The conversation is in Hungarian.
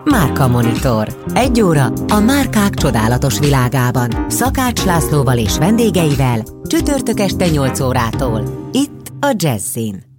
Márka Monitor. 1 óra a márkák csodálatos világában. Szakács Lászlóval és vendégeivel csütörtök este 8 órától. Itt a Jazzin.